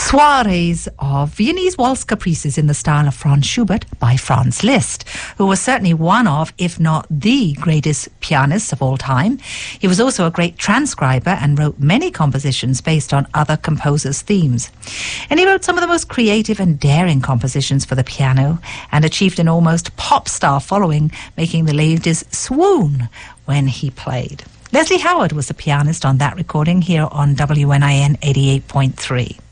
soirees of Viennese waltz caprices in the style of Franz Schubert by Franz Liszt, who was certainly one of, if not the greatest pianists of all time. He was also a great transcriber and wrote many compositions based on other composers' themes. And he wrote some of the most creative and daring compositions for the piano and achieved an almost pop star following, making the ladies swoon when he played. Leslie Howard was the pianist on that recording here on WNIN 88.3.